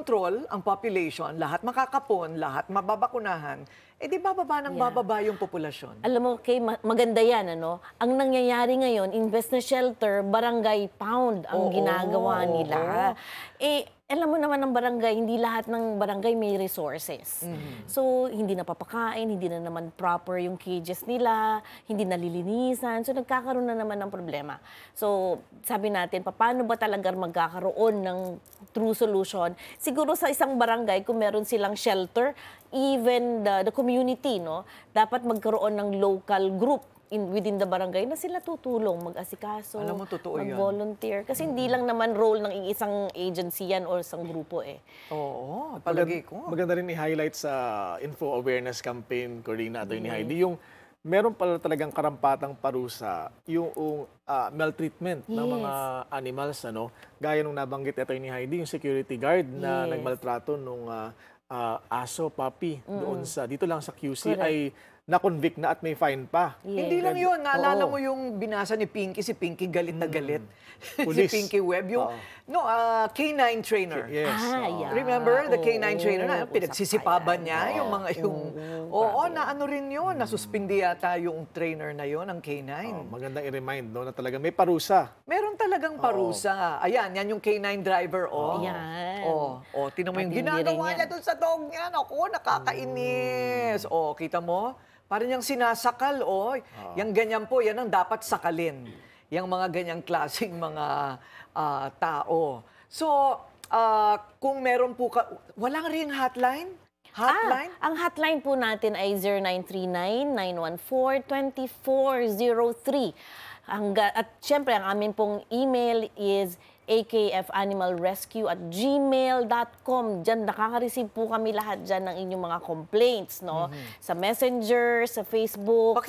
makontrol ang population, lahat makakapon, lahat mababakunahan, di bababa ng bababa yung populasyon. Alam mo, Kay, maganda yan, ano? Ang nangyayari ngayon, imbes na shelter, barangay pound ang ginagawa nila. Alam mo naman ng barangay, hindi lahat ng barangay may resources. So, hindi napapakain, hindi na naman proper yung cages nila, hindi nalilinisan. So, nagkakaroon na naman ng problema. So, sabi natin, paano ba talaga magkakaroon ng true solution? Siguro sa isang barangay, kung meron silang shelter, even the community, no, dapat magkaroon ng local group within the barangay na sila tutulong, mag-asikaso, Alam mo, totoo yan. mag-volunteer. Kasi hindi lang naman role ng isang agency yan or isang grupo Oo, palagi ko. Maganda rin i-highlight sa info awareness campaign, Corina, Atty. Heidi, yung meron pala talagang karampatang parusa, yung maltreatment ng mga animals, ano? Gaya nung nabanggit Atty. Heidi, yung security guard na nagmaltrato nung aso, puppy, doon dito lang sa QC ay na-convict na at may fine pa. Hindi lang yun. Naalala mo yung binasa ni Pinky, si Pinky galit na galit. Si Police. Pinky Webb, yung K9 trainer. Yes. Remember the K9 trainer na pinagsisipaban niya yung mga naano rin yun, nasuspindi yata yung trainer na yun, ang K9. Magandang i-remind, no, na talaga may parusa. Meron talagang parusa. Ayan, yan yung K9 driver, Yan. tingnan mo yung Matindi ginagawa rin yan. niya dun sa dog niya. Ako, nakakainis. Kita mo? Parang yung sinasakal, yung ganyan po, yan ang dapat sakalin. Yung mga ganyang klaseng mga tao. So, kung meron po walang ring hotline? Hotline? Ang hotline po natin ay 0939-914-2403. At syempre, ang amin pong email is akfanimalrescue@gmail.com. Diyan, nakaka-receive po kami lahat dyan ng inyong mga complaints, no? Sa Messenger, sa Facebook.